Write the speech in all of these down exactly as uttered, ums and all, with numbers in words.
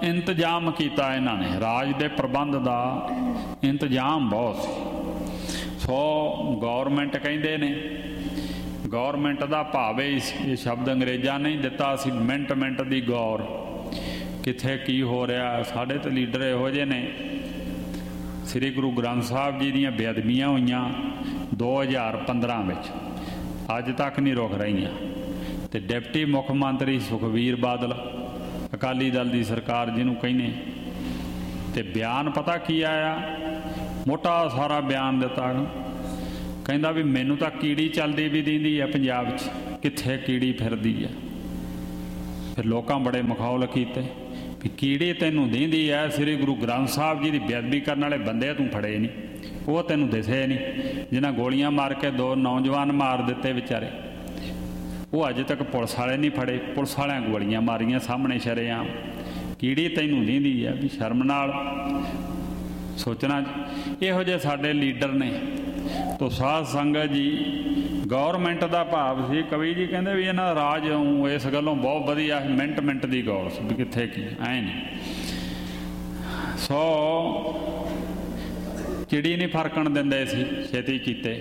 ਇੰਤਜ਼ਾਮ ਕੀਤਾ ਇਹਨਾਂ ਨੇ, ਰਾਜ ਦੇ ਪ੍ਰਬੰਧ ਦਾ ਇੰਤਜ਼ਾਮ ਬਹੁਤ ਸੀ। ਸੋ ਗੌਰਮੈਂਟ ਕਹਿੰਦੇ ਨੇ, ਗੌਰਮੈਂਟ ਦਾ ਭਾਵ ਇਹ ਸ਼ਬਦ ਅੰਗਰੇਜ਼ਾਂ ਨੇ ਦਿੱਤਾ ਸੀ, ਮਿੰਟ ਮਿੰਟ ਦੀ ਗੌਰ, ਕਿੱਥੇ ਕੀ ਹੋ ਰਿਹਾ। ਸਾਡੇ ਤਾਂ ਲੀਡਰ ਇਹੋ ਜਿਹੇ ਨੇ, ਸ੍ਰੀ ਗੁਰੂ ਗ੍ਰੰਥ ਸਾਹਿਬ ਜੀ ਦੀਆਂ ਬੇਅਦਬੀਆਂ ਹੋਈਆਂ ਦੋ ਹਜ਼ਾਰ ਪੰਦਰਾਂ ਵਿੱਚ, ਅੱਜ ਤੱਕ ਨਹੀਂ ਰੁਕ ਰਹੀਆਂ। ਅਤੇ ਡਿਪਟੀ ਮੁੱਖ ਮੰਤਰੀ ਸੁਖਬੀਰ ਬਾਦਲ, ਅਕਾਲੀ ਦਲ ਦੀ ਸਰਕਾਰ ਜਿਹਨੂੰ ਕਹਿੰਦੇ, ਅਤੇ ਬਿਆਨ ਪਤਾ ਕੀ ਆਇਆ, ਮੋਟਾ ਸਾਰਾ ਬਿਆਨ ਦਿੱਤਾ, ਕਹਿੰਦਾ ਵੀ ਮੈਨੂੰ ਤਾਂ ਕੀੜੀ ਚੱਲਦੀ ਵੀ ਦਿੰਦੀ ਹੈ ਪੰਜਾਬ 'ਚ, ਕਿੱਥੇ ਕੀੜੀ ਫਿਰਦੀ ਹੈ। ਫਿਰ ਲੋਕਾਂ ਬੜੇ ਮਖੌਲ ਕੀਤੇ ਵੀ ਕੀੜੀ ਤੈਨੂੰ ਦਿੰਦੀ ਹੈ, ਸ੍ਰੀ ਗੁਰੂ ਗ੍ਰੰਥ ਸਾਹਿਬ ਜੀ ਦੀ ਬੇਅਦਬੀ ਕਰਨ ਵਾਲੇ ਬੰਦੇ ਤੂੰ ਫੜੇ ਨਹੀਂ, ਉਹ ਤੈਨੂੰ ਦਿਸੇ ਨਹੀਂ, ਜਿਨ੍ਹਾਂ ਗੋਲੀਆਂ ਮਾਰ ਕੇ ਦੋ ਨੌਜਵਾਨ ਮਾਰ ਦਿੱਤੇ ਵਿਚਾਰੇ, ਉਹ ਅਜੇ ਤੱਕ ਪੁਲਿਸ ਵਾਲੇ ਨਹੀਂ ਫੜੇ, ਪੁਲਿਸ ਵਾਲਿਆਂ ਗੋਲੀਆਂ ਮਾਰੀਆਂ ਸਾਹਮਣੇ ਸ਼ਰੇਆਮ। ਕੀੜੀ ਤੈਨੂੰ ਦਿੰਦੀ ਹੈ, ਵੀ ਸ਼ਰਮ ਨਾਲ ਸੋਚਣਾ। ਇਹੋ ਜਿਹੇ ਸਾਡੇ ਲੀਡਰ ਨੇ। ਤੋ ਸਾਧ ਸੰਗਤ ਜੀ, ਗੌਰਮੈਂਟ ਦਾ ਭਾਵ ਸੀ, ਕਵੀ ਜੀ ਕਹਿੰਦੇ ਵੀ ਇਹਨਾਂ ਦਾ ਰਾਜ ਇਸ ਗੱਲੋਂ ਬਹੁਤ ਵਧੀਆ, ਮਿੰਟ ਮਿੰਟ ਦੀ ਗੌਰ ਸੀ ਵੀ ਕਿੱਥੇ ਕੀ, ਐਂ ਨਹੀਂ। ਸੋ ਚਿੜੀ ਨਹੀਂ ਫਰਕਣ ਦਿੰਦੇ ਸੀ, ਛੇਤੀ ਕੀਤੇ।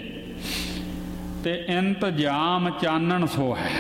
ਤੇ ਇੰਤਜ਼ਾਮ ਚਾਨਣ ਸੋ ਹੈ,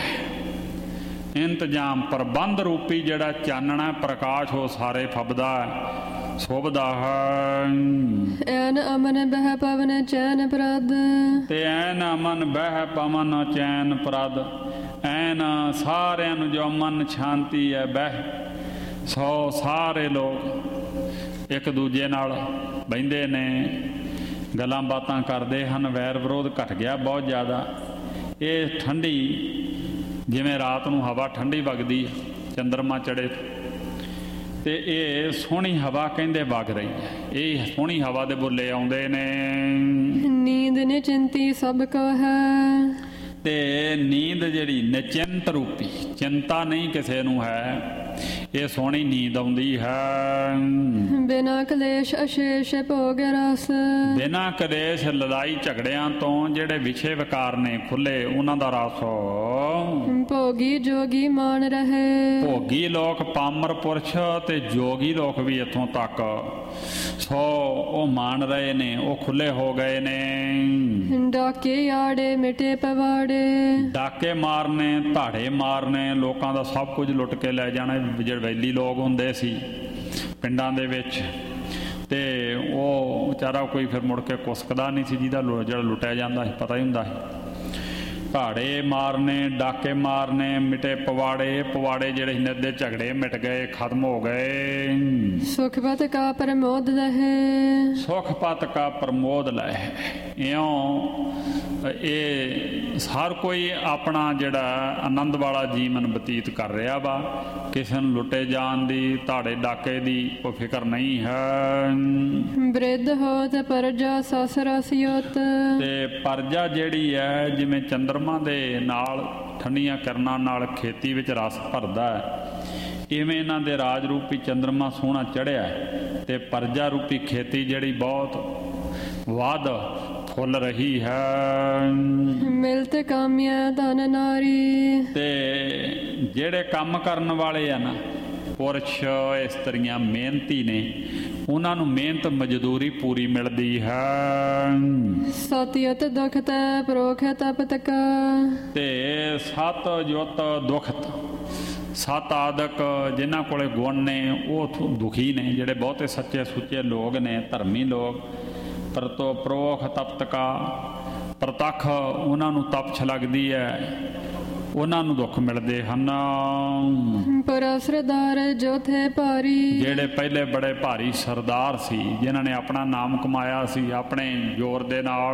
ਇੰਤਜ਼ਾਮ ਪ੍ਰਬੰਧ ਰੂਪੀ ਜਿਹੜਾ ਚਾਨਣਾ ਪ੍ਰਕਾਸ਼ ਉਹ ਸਾਰੇ ਫੱਬਦਾ ਸ਼ੋਭਦਾ ਹੈ। ਐਨ ਅਮਨ ਬਹਿ ਪਵਨ ਚੈਨ ਪ੍ਰਦ, ਤੇ ਐਨ ਅਮਨ ਬਹਿ ਪਵਨ ਚੈਨ ਪ੍ਰਦ, ਐਨ ਸਾਰਿਆਂ ਨੂੰ ਜੋ ਮਨ ਸ਼ਾਂਤੀ ਹੈ ਬਹਿ। ਸੋ ਸਾਰੇ ਲੋਕ ਇੱਕ ਦੂਜੇ ਨਾਲ ਬਹਿੰਦੇ ਨੇ, ਗੱਲਾਂ ਬਾਤਾਂ ਕਰਦੇ ਹਨ, ਵੈਰ ਵਿਰੋਧ ਘਟ ਗਿਆ ਬਹੁਤ ਜ਼ਿਆਦਾ। ਇਹ ਠੰਡੀ, ਜਿਵੇਂ ਰਾਤ ਨੂੰ ਹਵਾ ਠੰਡੀ ਵਗਦੀ, ਚੰਦਰਮਾ ਚੜੇ, ਤੇ ਇਹ ਸੋਹਣੀ ਹਵਾ ਕਹਿੰਦੇ ਵਗ ਰਹੀ ਹੈ। ਇਹ ਸੋਹਣੀ ਹਵਾ ਦੇ ਬੁੱਲੇ ਆਉਂਦੇ ਨੇ। ਨੀਂਦ ਨਿਚਿੰਤੀ ਸਭ ਕੋ ਹੈ, ਤੇ ਨੀਂਦ ਜਿਹੜੀ ਨਿਚਿੰਤ ਰੂਪੀ, ਚਿੰਤਾ ਨਹੀਂ ਕਿਸੇ ਨੂੰ ਹੈ, ਇਹ ਸੋਹਣੀ ਨੀਂਦ ਆਉਂਦੀ ਹੈ। ਬਿਨਾ ਕਲੇਸ਼ ਅਸ਼ੇਸ਼ ਭੋਗ ਰਸ, ਬਿਨਾ ਕਲੇਸ਼ ਲੜਾਈ ਝਗੜਿਆਂ ਤੋਂ ਜਿਹੜੇ ਵਿਸ਼ੇ ਵਿਕਾਰ ਨੇ ਖੁੱਲੇ, ਉਹਨਾਂ ਦਾ ਰਸ। ਭੋਗੀ ਜੋਗੀ ਮਾਨ ਰਹੇ, ਭੋਗੀ ਲੋਕ ਪਾਮਰ ਪੁਰਸ਼ ਤੇ ਜੋਗੀ ਲੋਕ ਵੀ ਇੱਥੋਂ ਤੱਕ ਸੋ ਉਹ ਮਾਣ ਰਹੇ ਨੇ, ਉਹ ਖੁੱਲੇ ਹੋ ਗਏ ਨੇ। ਡਾਕੇ ਆੜੇ ਮਿਟੇ ਪਵਾੜੇ, ਡਾਕੇ ਮਾਰਨੇ, ਧਾੜੇ ਮਾਰਨੇ, ਲੋਕਾਂ ਦਾ ਸਭ ਕੁਝ ਲੁੱਟ ਕੇ ਲੈ ਜਾਣਾ। ਜਿਹੜੇ ਵੈਲੀ ਲੋਕ ਹੁੰਦੇ ਸੀ ਪਿੰਡਾਂ ਦੇ ਵਿੱਚ, ਤੇ ਉਹ ਵਿਚਾਰਾ ਕੋਈ ਫਿਰ ਮੁੜ ਕੇ ਕੁਸਕਦਾ ਨਹੀਂ ਸੀ, ਜਿਹਦਾ ਜਿਹੜਾ ਲੁੱਟਿਆ ਜਾਂਦਾ ਸੀ ਪਤਾ ਹੀ ਹੁੰਦਾ ਸੀ। ਧਾੜੇ ਮਾਰਨੇ, ਡਾਕੇ ਮਾਰਨੇ, ਮਿਟੇ ਪਵਾੜੇ, ਪਵਾੜੇ ਜਿਹੜੇ ਨਿੱਤ ਦੇ ਝਗੜੇ ਮਿਟ ਗਏ, ਖਤਮ ਹੋ ਗਏ। ਸੁਖਪਤ ਕਾ ਪ੍ਰਮੋਦ ਲਹੇ, ਸੁਖਪਤ ਕਾ ਪ੍ਰਮੋਦ ਲਹੇ। ਇਉਂ ਇਹ ਹਰ ਕੋਈ ਆਪਣਾ ਜਿਹੜਾ ਆਨੰਦ ਵਾਲਾ ਜੀਵਨ ਬਤੀਤ ਕਰ ਰਿਹਾ ਵਾ, ਕਿਸੇ ਨੂੰ ਲੁੱਟੇ ਜਾਣ ਦੀ, ਧਾੜੇ ਡਾਕੇ ਦੀ ਕੋਈ ਫਿਕਰ ਨਹੀਂ ਹੈ। ਬ੍ਰਿਧ ਹੋਤ ਪਰਜਾ ਸਸ ਰਸਿਯੋਤ, ਤੇ ਪਰਜਾ ਜਿਹੜੀ ਹੈ ਜਿਵੇਂ ਚੰਦਰਮਾ ਦੇ ਨਾਲ ਠੰਡੀਆਂ ਕਿਰਨਾਂ ਨਾਲ ਖੇਤੀ ਵਿੱਚ ਰਸ ਭਰਦਾ ਹੈ, ਇਵੇਂ ਇਹਨਾਂ ਦੇ ਰਾਜ ਰੂਪੀ ਚੰਦਰਮਾ ਸੋਹਣਾ ਚੜ੍ਹਿਆ, ਤੇ ਪਰਜਾ ਰੂਪੀ ਖੇਤੀ ਜਿਹੜੀ ਬਹੁਤ ਵੱਧ ਫੁੱਲ ਰਹੀ ਹੈ। ਮਿਲਤ ਕਾਮਿਆ ਧਨ ਨਾਰੀ, ਤੇ ਜਿਹੜੇ ਕੰਮ ਕਰਨ ਵਾਲੇ ਆ ਨਾ, ਪੁਰਸ਼ ਇਸਤਰੀਆਂ ਮਿਹਨਤੀ ਨੇ, ਉਹਨਾਂ ਨੂੰ ਮਿਹਨਤ ਮਜ਼ਦੂਰੀ ਪੂਰੀ ਮਿਲਦੀ ਹੈ। ਸਤਿਅਤ ਦੁਖਤ ਪ੍ਰੋਖ ਤਪਤਕ, ਤੇ ਸਤ ਜੁਤ ਦੁਖਤ, ਸਤ ਆਦਿਕ ਜਿਨ੍ਹਾਂ ਕੋਲੇ ਗੁਣ ਨੇ ਉਹ ਦੁਖੀ ਨੇ, ਜਿਹੜੇ ਬਹੁਤੇ ਸੱਚੇ ਸੁੱਚੇ ਲੋਕ ਨੇ, ਧਰਮੀ ਲੋਕ। ਪਰਤੋ ਪ੍ਰੋਖ ਤਪਤਕਾ, ਪ੍ਰਤੱਖ ਉਹਨਾਂ ਨੂੰ ਤਪਛ ਲੱਗਦੀ ਹੈ, ਉਹਨਾਂ ਨੂੰ ਦੁੱਖ ਮਿਲਦੇ ਹਨ। ਪਰ ਸਰਦਾਰ ਜੋ ਥੇ ਭਾਰੀ, ਜਿਹੜੇ ਪਹਿਲੇ ਬੜੇ ਭਾਰੀ ਸਰਦਾਰ ਸੀ, ਜਿਨ੍ਹਾਂ ਨੇ ਆਪਣਾ ਨਾਮ ਕਮਾਇਆ ਸੀ ਆਪਣੇ ਜ਼ੋਰ ਦੇ ਨਾਲ।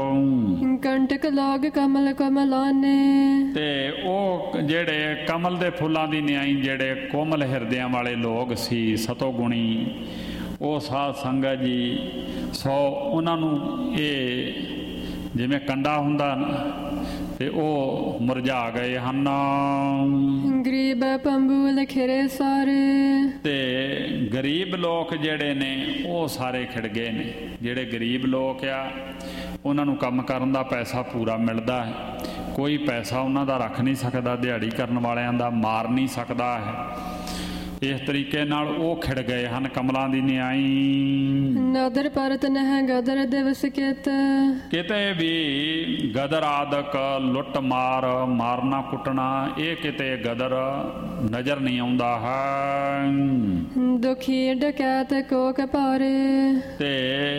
ਕੰਟਕ ਲੋਗ ਕਮਲ ਕਮਲਾਨੇ, ਤੇ ਉਹ ਜਿਹੜੇ ਕਮਲ ਦੇ ਫੁੱਲਾਂ ਦੀ ਨਿਆਈ, ਜਿਹੜੇ ਕੋਮਲ ਹਿਰਦਿਆਂ ਵਾਲੇ ਲੋਕ ਸੀ, ਸਤੋ ਗੁਣੀ, ਉਹ ਸਾਧ ਸੰਗਤ ਜੀ। ਸੋ ਉਹਨਾਂ ਨੂੰ ਇਹ ਜਿਵੇਂ ਕੰਡਾ ਹੁੰਦਾ ਨਾ, ਤੇ ਉਹ ਮੁਰਝਾ ਗਏ ਹਨ। ਗਰੀਬ ਪੰਬੂਲ ਖਿਰੇ ਸਾਰੇ, ਤੇ ਗਰੀਬ ਲੋਕ ਜਿਹੜੇ ਨੇ ਉਹ ਸਾਰੇ ਖਿੜ ਗਏ ਨੇ। ਜਿਹੜੇ ਗਰੀਬ ਲੋਕ ਆ ਉਹਨਾਂ ਨੂੰ ਕੰਮ ਕਰਨ ਦਾ ਪੈਸਾ ਪੂਰਾ ਮਿਲਦਾ ਹੈ, ਕੋਈ ਪੈਸਾ ਉਹਨਾਂ ਦਾ ਰੱਖ ਨਹੀਂ ਸਕਦਾ, ਦਿਹਾੜੀ ਕਰਨ ਵਾਲਿਆਂ ਦਾ ਮਾਰ ਨਹੀਂ ਸਕਦਾ ਹੈ। ਇਸ ਤਰੀਕੇ ਨਾਲ ਉਹ ਖਿੜ ਗਏ ਹਨ ਕਮਲਾਂ ਦੀ ਨਿਆਈ। ਨਦਰ ਪਰਤ ਨਹਿ ਗਦਰ ਦਿਵਸ ਕਿਤ, ਕਿਤੇ ਵੀ ਗਦਰ ਆਦਿਕ ਲੁੱਟ ਮਾਰ ਮਾਰਨਾ ਕੁੱਟਣਾ ਇਹ ਕਿਤੇ ਗਦਰ ਨਜ਼ਰ ਨਹੀਂ ਆਉਂਦਾ ਹੈ। ਦੁਖੀ ਡਕੈਤ ਕੋਕ ਭਾਰੇ, ਤੇ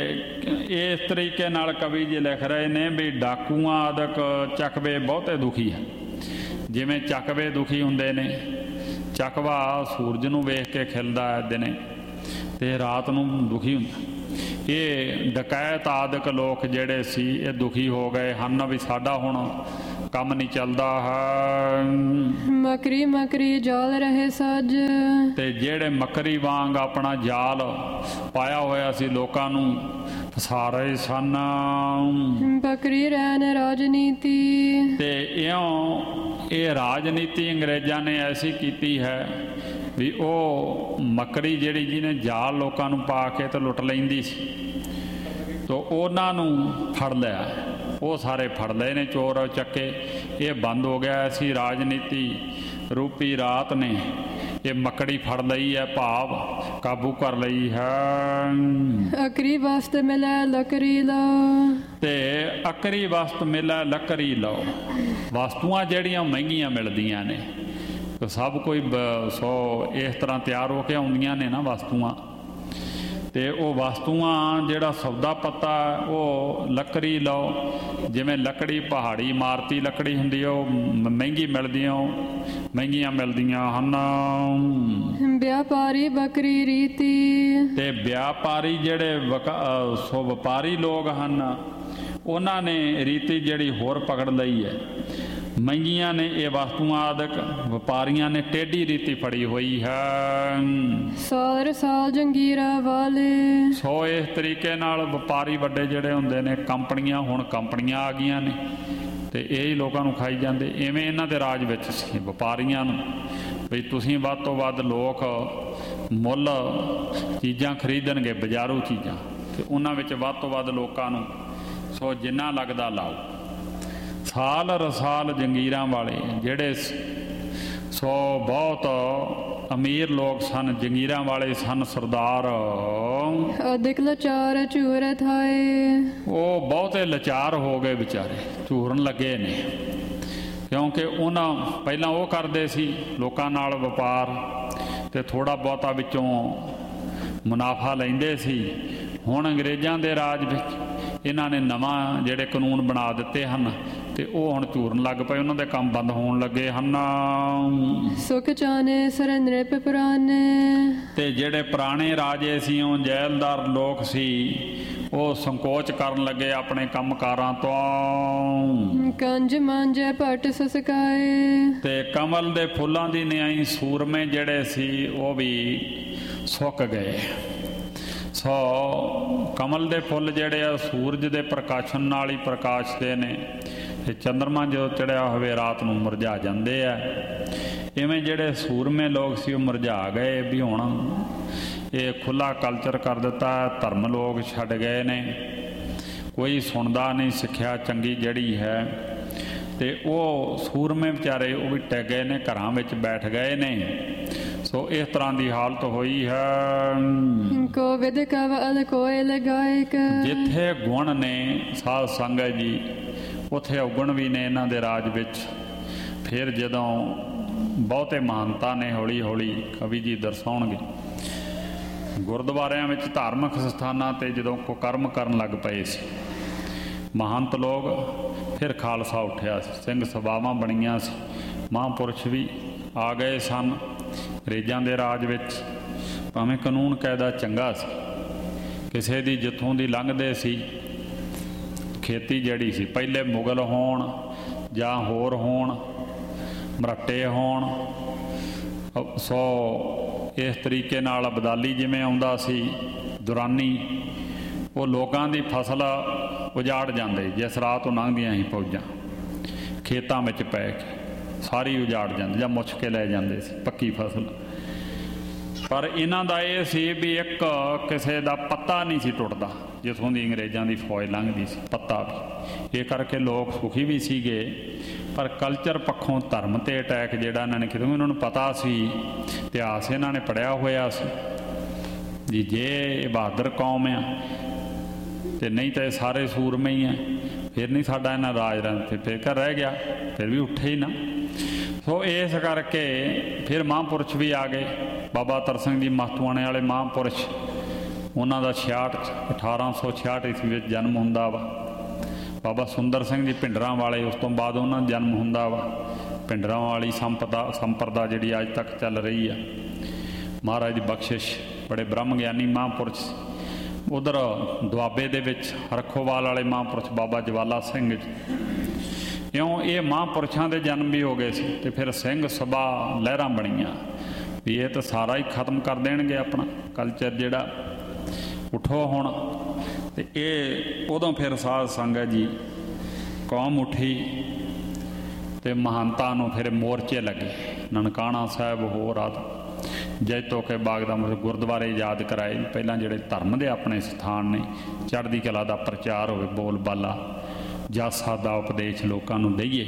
ਇਸ ਤਰੀਕੇ ਨਾਲ ਕਵੀ ਜੀ ਲਿਖ ਰਹੇ ਨੇ ਵੀ ਡਾਕੂਆਂ ਆਦਿਕ ਚਕਵੇ ਬਹੁਤੇ ਦੁਖੀ ਹੈ। ਜਿਵੇਂ ਚਕਵੇ ਦੁਖੀ ਹੁੰਦੇ ਨੇ, ਚਕਵਾ ਸੂਰਜ ਨੂੰ ਵੇਖ ਕੇ ਖਿਲਦਾ ਹੈ ਦਿਨੇ ਤੇ ਰਾਤ ਨੂੰ ਦੁਖੀ ਹੁੰਦਾ। ਇਹ ਡਕੈਤ ਆਦਿਕ ਲੋਕ ਜਿਹੜੇ ਸੀ ਇਹ ਦੁਖੀ ਹੋ ਗਏ ਹਨ ਵੀ ਸਾਡਾ ਹੁਣ ਕੰਮ ਨਹੀਂ ਚੱਲਦਾ ਹੈ। ਮਕਰੀ ਮਕਰੀ ਜਾਲ ਰਹੇ ਸੱਜ, ਤੇ ਜਿਹੜੇ ਮਕਰੀ ਵਾਂਗ ਆਪਣਾ ਜਾਲ ਪਾਇਆ ਹੋਇਆ ਸੀ ਲੋਕਾਂ ਨੂੰ ਫਸਾ ਰਹੇ ਸਨ। ਬਕਰੀ ਰਹਿਣ ਰਾਜਨੀਤੀ, ਤੇ ਇਉਂ ਇਹ ਰਾਜਨੀਤੀ ਅੰਗਰੇਜ਼ਾਂ ਨੇ ਐਸੀ ਕੀਤੀ ਹੈ ਵੀ ਉਹ ਮਕੜੀ ਜਿਹੜੀ ਜਿਹਨੇ ਜਾਲ ਲੋਕਾਂ ਨੂੰ ਪਾ ਕੇ ਤੇ ਲੁੱਟ ਲੈਂਦੀ ਸੀ ਤਾਂ ਉਹਨਾਂ ਨੂੰ ਫੜ ਲਿਆ। ਉਹ ਸਾਰੇ ਫੜ ਲਏ ਨੇ ਚੋਰ ਚੱਕੇ। ਇਹ ਬੰਦ ਹੋ ਗਿਆ ਸੀ ਰਾਜਨੀਤੀ ਰੂਪੀ ਰਾਤ ਨੇ ਇਹ ਮਕੜੀ ਫੜ ਲਈ ਹੈ, ਭਾਵ ਕਾਬੂ ਕਰ ਲਈ ਹੈ। ਅਕਰੀ ਵਸਤ ਮਿਲੈ ਲੱਕਰੀ ਲਓ, ਤੇ ਅਕਰੀ ਵਸਤ ਮਿਲੈ ਲੱਕਰੀ ਲਓ। ਵਸਤੂਆਂ ਜਿਹੜੀਆਂ ਮਹਿੰਗੀਆਂ ਮਿਲਦੀਆਂ ਨੇ ਸਭ ਕੋਈ ਸੋ ਇਸ ਤਰ੍ਹਾਂ ਤਿਆਰ ਹੋ ਕੇ ਆਉਂਦੀਆਂ ਨੇ ਨਾ ਵਸਤੂਆਂ, ਤੇ ਉਹ ਵਸਤੂਆਂ ਜਿਹੜਾ ਸੌਦਾ ਪੱਤਾ ਉਹ ਲੱਕੜੀ ਲਓ। ਜਿਵੇਂ ਲੱਕੜੀ ਪਹਾੜੀ ਇਮਾਰਤੀ ਲੱਕੜੀ ਹੁੰਦੀ ਹੈ ਉਹ ਮਹਿੰਗੀ ਮਿਲਦੀ ਉਹ ਮਹਿੰਗੀਆਂ ਮਿਲਦੀਆਂ ਹਨ। ਵਿਆਪਾਰੀ ਬੱਕਰੀ ਰੀਤੀ, ਤੇ ਵਿਆਪਾਰੀ ਜਿਹੜੇ ਵਕਾ ਸੋ ਵਪਾਰੀ ਲੋਕ ਹਨ ਉਹਨਾਂ ਨੇ ਰੀਤੀ ਜਿਹੜੀ ਹੋਰ ਪਕੜ ਲਈ ਹੈ। ਮਹਿੰਗੀਆਂ ਨੇ ਇਹ ਵਸਤੂਆਂ ਆਦਿਕ, ਵਪਾਰੀਆਂ ਨੇ ਟੇਢੀ ਰੀਤੀ ਫੜੀ ਹੋਈ ਹੈ। ਸਾਲ ਸਾਲ ਜੰਗੀਰਾ ਵਾਲੇ, ਸੋ ਇਸ ਤਰੀਕੇ ਨਾਲ ਵਪਾਰੀ ਵੱਡੇ ਜਿਹੜੇ ਹੁੰਦੇ ਨੇ ਕੰਪਨੀਆਂ, ਹੁਣ ਕੰਪਨੀਆਂ ਆ ਗਈਆਂ ਨੇ ਤੇ ਇਹ ਹੀ ਲੋਕਾਂ ਨੂੰ ਖਾਈ ਜਾਂਦੇ। ਇਵੇਂ ਇਹਨਾਂ ਦੇ ਰਾਜ ਵਿੱਚ ਸੀ ਵਪਾਰੀਆਂ ਨੂੰ ਵੀ ਤੁਸੀਂ ਵੱਧ ਤੋਂ ਵੱਧ ਲੋਕ ਮੁੱਲ ਚੀਜ਼ਾਂ ਖਰੀਦਣਗੇ ਬਜ਼ਾਰੂ ਚੀਜ਼ਾਂ, ਤੇ ਉਹਨਾਂ ਵਿੱਚ ਵੱਧ ਤੋਂ ਵੱਧ ਲੋਕਾਂ ਨੂੰ ਸੋ ਜਿੰਨਾ ਲੱਗਦਾ ਲਾਓ। ਸਾਲ ਰਸਾਲ ਜੰਗੀਰਾਂ ਵਾਲੇ ਜਿਹੜੇ ਸੋ ਬਹੁਤ ਅਮੀਰ ਲੋਕ ਸਨ, ਜੰਗੀਰਾਂ ਵਾਲੇ ਸਨ ਸਰਦਾਰ। ਅਧਿਕ ਲਾਚਾਰ ਝੂਰ ਥਾਏ, ਉਹ ਬਹੁਤੇ ਲਾਚਾਰ ਹੋ ਗਏ ਵਿਚਾਰੇ, ਝੂਰਨ ਲੱਗੇ ਨੇ। ਕਿਉਂਕਿ ਉਹਨਾਂ ਪਹਿਲਾਂ ਉਹ ਕਰਦੇ ਸੀ ਲੋਕਾਂ ਨਾਲ ਵਪਾਰ ਤੇ ਥੋੜ੍ਹਾ ਬਹੁਤਾ ਵਿੱਚੋਂ ਮੁਨਾਫਾ ਲੈਂਦੇ ਸੀ। ਹੁਣ ਅੰਗਰੇਜ਼ਾਂ ਦੇ ਰਾਜ ਵਿੱਚ ਇਹਨਾਂ ਨੇ ਨਵਾਂ ਜਿਹੜੇ ਕਾਨੂੰਨ ਬਣਾ ਦਿੱਤੇ ਹਨ ਤੇ ਉਹ ਹੁਣ ਝੂਰਨ ਲੱਗ ਪਏ, ਉਹਨਾਂ ਦੇ ਕੰਮ ਬੰਦ ਹੋਣ ਲੱਗੇ ਹਨ। ਸੁਖ ਚਾਨੇ ਸਰਨ੍ਰਿਪ ਪੁਰਾਣੇ, ਤੇ ਜਿਹੜੇ ਪੁਰਾਣੇ ਰਾਜੇ ਸੀ ਉਹ ਜੈਲਦਾਰ ਲੋਕ ਸੀ ਉਹ ਸੰਕੋਚ ਕਰਨ ਲੱਗੇ ਆਪਣੇ ਕੰਮਕਾਰਾਂ ਤੋਂ। ਕੰਜ ਮਾਂਜੇ ਭੱਟ ਸਸਕਾਏ, ਤੇ ਕਮਲ ਦੇ ਫੁੱਲਾਂ ਦੀ ਨਿਆਈ ਸੂਰਮੇ ਜਿਹੜੇ ਸੀ ਉਹ ਵੀ ਸੁੱਕ ਗਏ। ਸੋ ਕਮਲ ਦੇ ਫੁੱਲ ਜਿਹੜੇ ਆ ਸੂਰਜ ਦੇ ਪ੍ਰਕਾਸ਼ਨ ਨਾਲ ਹੀ ਪ੍ਰਕਾਸ਼ਦੇ ਨੇ, ਤੇ ਚੰਦਰਮਾ ਜਦੋਂ ਚੜਿਆ ਹੋਵੇ ਰਾਤ ਨੂੰ ਮੁਰਝਾ ਜਾਂਦੇ ਆ। ਇਵੇਂ ਜਿਹੜੇ ਸੂਰਮੇ ਲੋਕ ਸੀ ਉਹ ਮੁਰਝਾ ਗਏ ਵੀ ਹੁਣ ਇਹ ਖੁੱਲ੍ਹਾ ਕਲਚਰ ਕਰ ਦਿੱਤਾ, ਧਰਮ ਲੋਕ ਛੱਡ ਗਏ ਨੇ, ਕੋਈ ਸੁਣਦਾ ਨਹੀਂ ਸਿੱਖਿਆ ਚੰਗੀ ਜਿਹੜੀ ਹੈ। ਤੇ ਉਹ ਸੂਰਮੇ ਵਿਚਾਰੇ ਉਹ ਵੀ ਟਿਕ ਗਏ ਨੇ, ਘਰਾਂ ਵਿੱਚ ਬੈਠ ਗਏ ਨੇ। ਸੋ ਇਸ ਤਰ੍ਹਾਂ ਦੀ ਹਾਲਤ ਹੋਈ ਹੈ। ਕੋ ਵਿਦ ਕਵਲ ਕੋਇ ਲਗਾਇਕ, ਜਿੱਥੇ ਗੁਣ ਨੇ ਸਾਧ ਸੰਗਤ ਜੀ ਉੱਥੇ ਔਗਣ ਵੀ ਨੇ ਇਹਨਾਂ ਦੇ ਰਾਜ ਵਿੱਚ। ਫਿਰ ਜਦੋਂ ਬਹੁਤੇ ਮਹਾਨਤਾ ਨੇ ਹੌਲੀ ਹੌਲੀ ਕਵੀ ਜੀ ਦਰਸਾਉਣਗੇ। ਗੁਰਦੁਆਰਿਆਂ ਵਿੱਚ ਧਾਰਮਿਕ ਸਥਾਨਾਂ 'ਤੇ ਜਦੋਂ ਕੁਕਰਮ ਕਰਨ ਲੱਗ ਪਏ ਸੀ ਮਹੰਤ ਲੋਕ, ਫਿਰ ਖਾਲਸਾ ਉੱਠਿਆ ਸੀ, ਸਿੰਘ ਸਭਾਵਾਂ ਬਣੀਆਂ ਸੀ, ਮਹਾਂਪੁਰਸ਼ ਵੀ ਆ ਗਏ ਸਨ ਅੰਗਰੇਜ਼ਾਂ ਦੇ ਰਾਜ ਵਿੱਚ। ਭਾਵੇਂ ਕਾਨੂੰਨ ਕਾਇਦਾ ਚੰਗਾ ਸੀ, ਕਿਸੇ ਦੀ ਜਿੱਥੋਂ ਦੀ ਲੰਘਦੇ ਸੀ ਖੇਤੀ ਜਿਹੜੀ ਸੀ, ਪਹਿਲੇ ਮੁਗਲ ਹੋਣ ਜਾਂ ਹੋਰ ਹੋਣ, ਮਰਾਟੇ ਹੋਣ, ਸੋ ਇਸ ਤਰੀਕੇ ਨਾਲ ਅਬਦਾਲੀ ਜਿਵੇਂ ਆਉਂਦਾ ਸੀ ਦੁਰਾਨੀ, ਉਹ ਲੋਕਾਂ ਦੀ ਫਸਲ ਉਜਾੜ ਜਾਂਦੇ। ਜਿਸ ਰਾਹ ਤੋਂ ਲੰਘਦੀਆਂ ਸੀ ਫੌਜਾਂ ਖੇਤਾਂ ਵਿੱਚ ਪੈ ਕੇ ਸਾਰੀ ਉਜਾੜ ਜਾਂਦੀ ਜਾਂ ਮੁੱਛ ਕੇ ਲੈ ਜਾਂਦੇ ਸੀ ਪੱਕੀ ਫਸਲ। ਪਰ ਇਹਨਾਂ ਦਾ ਇਹ ਸੀ ਵੀ ਇੱਕ ਕਿਸੇ ਦਾ ਪੱਤਾ ਨਹੀਂ ਸੀ ਟੁੱਟਦਾ ਜਿੱਥੋਂ ਦੀ ਅੰਗਰੇਜ਼ਾਂ ਦੀ ਫੌਜ ਲੰਘਦੀ ਸੀ, ਪੱਤਾ ਵੀ। ਇਹ ਕਰਕੇ ਲੋਕ ਸੁਖੀ ਵੀ ਸੀਗੇ ਪਰ ਕਲਚਰ ਪੱਖੋਂ ਧਰਮ 'ਤੇ ਅਟੈਕ ਜਿਹੜਾ ਇਹਨਾਂ ਨੇ ਕਿਉਂਕਿ ਉਹਨਾਂ ਨੂੰ ਪਤਾ ਸੀ, ਇਤਿਹਾਸ ਇਹਨਾਂ ਨੇ ਪੜ੍ਹਿਆ ਹੋਇਆ ਸੀ ਜੀ, ਜੇ ਇਹ ਬਹਾਦਰ ਕੌਮ ਆ ਅਤੇ ਨਹੀਂ ਤਾਂ ਇਹ ਸਾਰੇ ਸੂਰਮੇ ਹੀ ਆ, ਫਿਰ ਨਹੀਂ ਸਾਡਾ ਇਹਨਾਂ ਰਾਜ ਰਾਂ ਤੇ ਫਿਕਰ ਰਹਿ ਗਿਆ, ਫਿਰ ਵੀ ਉੱਠੇ ਹੀ ਨਾ। ਸੋ ਇਸ ਕਰਕੇ ਫਿਰ ਮਹਾਂਪੁਰਸ਼ ਵੀ ਆ ਗਏ। ਬਾਬਾ ਅਤਰ ਸਿੰਘ ਜੀ ਮਸਤੂਆਣੇ ਵਾਲੇ ਮਹਾਂਪੁਰਸ਼, ਉਹਨਾਂ ਦਾ ਛਿਆਹਠ ਅਠਾਰਾਂ ਸੌ ਛਿਆਹਠ ਈਸਵੀ ਵਿੱਚ ਜਨਮ ਹੁੰਦਾ ਵਾ। ਬਾਬਾ ਸੁੰਦਰ ਸਿੰਘ ਜੀ ਭਿੰਡਰਾਂ ਵਾਲੇ, ਉਸ ਤੋਂ ਬਾਅਦ ਉਹਨਾਂ ਦਾ ਜਨਮ ਹੁੰਦਾ ਵਾ। ਭਿੰਡਰਾਂ ਵਾਲੀ ਸੰਪਦਾ ਸੰਪਰਦਾ ਜਿਹੜੀ ਅੱਜ ਤੱਕ ਚੱਲ ਰਹੀ ਆ, ਮਹਾਰਾਜ ਦੀ ਬਖਸ਼ਿਸ਼, ਬੜੇ ਬ੍ਰਹਮ ਗਿਆਨੀ ਮਹਾਂਪੁਰਸ਼। ਉਧਰ ਦੁਆਬੇ ਦੇ ਵਿੱਚ ਰਖੋਵਾਲ ਵਾਲੇ ਮਹਾਂਪੁਰਸ਼ ਬਾਬਾ ਜਵਾਲਾ ਸਿੰਘ ਜੀ, ਇਉਂ ਇਹ ਮਹਾਂਪੁਰਸ਼ਾਂ ਦੇ ਜਨਮ ਵੀ ਹੋ ਗਏ ਸੀ। ਅਤੇ ਫਿਰ ਸਿੰਘ ਸਭਾ ਲਹਿਰਾਂ ਬਣੀਆਂ ਵੀ ਇਹ ਤਾਂ ਸਾਰਾ ਹੀ ਖਤਮ ਕਰ ਦੇਣਗੇ ਆਪਣਾ ਕਲਚਰ ਜਿਹੜਾ, ਉੱਠੋ ਹੁਣ। ਅਤੇ ਇਹ ਉਦੋਂ ਫਿਰ ਸਾਧ ਸੰਗਤ ਜੀ ਕੌਮ ਉੱਠੀ ਅਤੇ ਮਹੰਤਾਂ ਨੂੰ ਫਿਰ ਮੋਰਚੇ ਲੱਗੇ। ਨਨਕਾਣਾ ਸਾਹਿਬ ਹੋਰ ਆਦਿ ਜੈਤੋ ਕੇ ਬਾਗ ਦਾ ਗੁਰਦੁਆਰੇ ਯਾਦ ਕਰਾਏ। ਪਹਿਲਾਂ ਜਿਹੜੇ ਧਰਮ ਦੇ ਆਪਣੇ ਸਥਾਨ ਨੇ, ਚੜ੍ਹਦੀ ਕਲਾ ਦਾ ਪ੍ਰਚਾਰ ਹੋਵੇ, ਬੋਲ ਬਾਲਾ, ਜਾਸਾ ਦਾ ਉਪਦੇਸ਼ ਲੋਕਾਂ ਨੂੰ ਦਈਏ।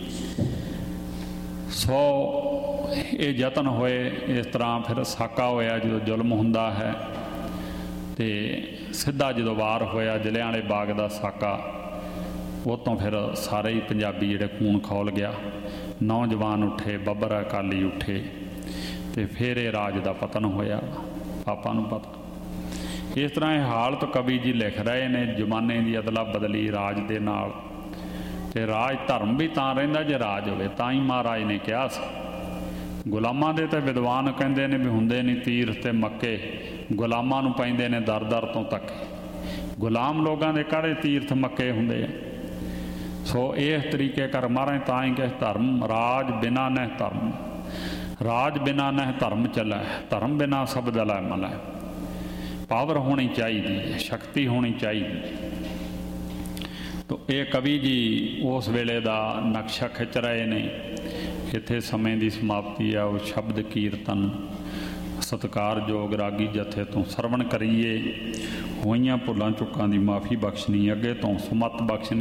ਸੋ ਇਹ ਯਤਨ ਹੋਏ। ਇਸ ਤਰ੍ਹਾਂ ਫਿਰ ਸਾਕਾ ਹੋਇਆ ਜਦੋਂ ਜ਼ੁਲਮ ਹੁੰਦਾ ਹੈ, ਅਤੇ ਸਿੱਧਾ ਜਦੋਂ ਵਾਰ ਹੋਇਆ ਜਲ੍ਹਿਆਂਵਾਲੇ ਬਾਗ ਦਾ ਸਾਕਾ, ਉਹ ਤੋਂ ਫਿਰ ਸਾਰੇ ਹੀ ਪੰਜਾਬੀ ਜਿਹੜੇ ਖੂਨ ਖੌਲ ਗਿਆ। ਨੌਜਵਾਨ ਉੱਠੇ, ਬੱਬਰ ਅਕਾਲੀ ਉੱਠੇ, ਅਤੇ ਫਿਰ ਇਹ ਰਾਜ ਦਾ ਪਤਨ ਹੋਇਆ। ਆਪਾਂ ਨੂੰ ਪਤਾ ਇਸ ਤਰ੍ਹਾਂ ਇਹ ਹਾਲਤ ਕਵੀ ਜੀ ਲਿਖ ਰਹੇ ਨੇ, ਜ਼ਮਾਨੇ ਦੀ ਅਦਲਾ ਬਦਲੀ ਰਾਜ ਦੇ ਨਾਲ। ਅਤੇ ਰਾਜ ਧਰਮ ਵੀ ਤਾਂ ਰਹਿੰਦਾ ਜੇ ਰਾਜ ਹੋਵੇ, ਤਾਂ ਹੀ ਮਹਾਰਾਜ ਨੇ ਕਿਹਾ ਸੀ। ਗੁਲਾਮਾਂ ਦੇ ਤਾਂ ਵਿਦਵਾਨ ਕਹਿੰਦੇ ਨੇ ਵੀ ਹੁੰਦੇ ਨਹੀਂ ਤੀਰ ਅਤੇ ਮੱਕੇ, ਗੁਲਾਮਾਂ ਨੂੰ ਪੈਂਦੇ ਨੇ ਦਰ ਦਰ ਤੋਂ ਧੱਕੇ। ਗੁਲਾਮ ਲੋਕਾਂ ਦੇ ਕਾਹੜੇ ਤੀਰਥ ਮੱਕੇ ਹੁੰਦੇ ਆ। ਸੋ ਇਸ ਤਰੀਕੇ ਕਰ ਮਹਾਰਾਜ ਤਾਂ ਹੀ ਕਿ ਧਰਮ ਰਾਜ ਬਿਨਾ ਨਹਿ ਧਰਮ, ਰਾਜ ਬਿਨਾ ਨਹਿ ਧਰਮ ਚੱਲੈ, ਧਰਮ ਬਿਨਾ ਸਭ ਦਲੈ ਮਲੈ। ਪਾਵਰ ਹੋਣੀ ਚਾਹੀਦੀ ਹੈ, ਸ਼ਕਤੀ ਹੋਣੀ ਚਾਹੀਦੀ ਹੈ। ਤਾਂ ਇਹ ਕਵੀ ਜੀ ਉਸ ਵੇਲੇ ਦਾ ਨਕਸ਼ਾ ਖਿੱਚ ਰਹੇ ਨੇ। ਇੱਥੇ ਸਮੇਂ ਦੀ ਸਮਾਪਤੀ ਆ। ਉਹ ਸ਼ਬਦ ਕੀਰਤਨ ਸਤਿਕਾਰਯੋਗ ਰਾਗੀ ਜਥੇ ਤੋਂ ਸਰਵਣ ਕਰੀਏ। ਹੋਈਆਂ ਭੁੱਲਾਂ ਚੁੱਕਾਂ ਦੀ ਮਾਫੀ ਬਖਸ਼ਣੀ, ਅੱਗੇ ਤੋਂ ਸੁਮਤ ਬਖਸ਼ਣੀ।